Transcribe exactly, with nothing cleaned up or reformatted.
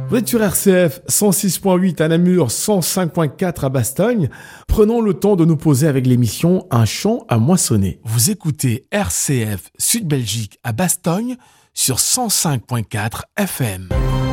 Vous êtes sur R C F cent six point huit à Namur, cent cinq point quatre à Bastogne. Prenons le temps de nous poser avec l'émission Un champ à moissonner. Vous écoutez R C F Sud Belgique à Bastogne sur cent cinq point quatre F M.